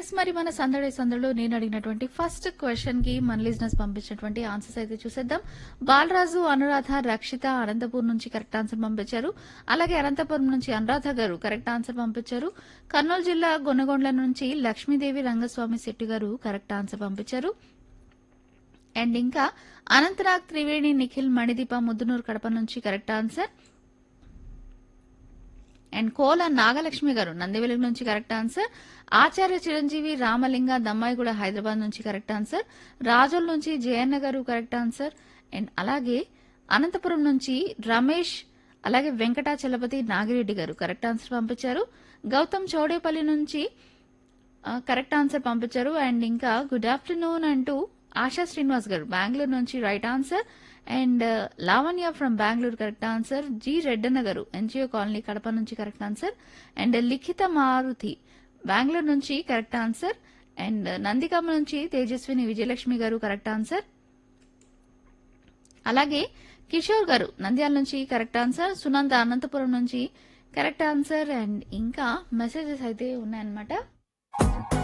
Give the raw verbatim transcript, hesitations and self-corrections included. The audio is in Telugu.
ఎస్ మరి మన సందడి సందడిలో నేను అడిగినటువంటి ఫస్ట్ క్వశ్చన్ కి మన లిజినెస్ పంపించినటువంటి ఆన్సర్స్ అయితే చూసేద్దాం. బాలరాజు, అనురాధ, రక్షిత అనంతపురం నుంచి కరెక్ట్ ఆన్సర్ పంపించారు. అలాగే అనంతపురం నుంచి అనురాధ గారు కరెక్ట్ ఆన్సర్ పంపించారు. కర్నూలు జిల్లా గొనగొండ్ల నుంచి లక్ష్మీదేవి రంగస్వామి శెట్టి గారు కరెక్ట్ ఆన్సర్ పంపించారు. అండ్ ఇంకా అనంతనాగ్, త్రివేణి, నిఖిల్, మణిదీప ముద్దునూరు కడప నుంచి కరెక్ట్ ఆన్సర్. అండ్ కోల నాగలక్ష్మి గారు నందివెలుగు నుంచి కరెక్ట్ ఆన్సర్. ఆచార్య చిరంజీవి, రామలింగ, దమ్మాయిగూడ హైదరాబాద్ నుంచి కరెక్ట్ ఆన్సర్. రాజోల్ నుంచి జయన్న గారు కరెక్ట్ ఆన్సర్. అండ్ అలాగే అనంతపురం నుంచి రమేష్, అలాగే వెంకటాచలపతి, నాగిరెడ్డి గారు కరెక్ట్ ఆన్సర్ పంపించారు. గౌతమ్ చౌడేపల్లి నుంచి కరెక్ట్ ఆన్సర్ పంపించారు. అండ్ ఇంకా గుడ్ ఆఫ్టర్నూన్ అంటూ ఆశా శ్రీనివాస్ గారు బెంగళూరు నుంచి right answer. And Lavanya from Bengaluru correct answer. G Reddanna గారు ఎన్జిఓ కాలనీ కడప నుంచి కరెక్ట్ ఆన్సర్. అండ్ లిఖిత మారుతి బెంగళూరు నుంచి కరెక్ట్ ఆన్సర్. అండ్ నందిగామ నుంచి తేజస్విని విజయలక్ష్మి గారు కరెక్ట్ ఆన్సర్. అలాగే కిషోర్ గారు నంద్యాల నుంచి కరెక్ట్ ఆన్సర్. సునంద అనంతపురం నుంచి కరెక్ట్ ఆన్సర్. అండ్ ఇంకా మెసేజెస్ అయితే ఉన్నాయన్నమాట.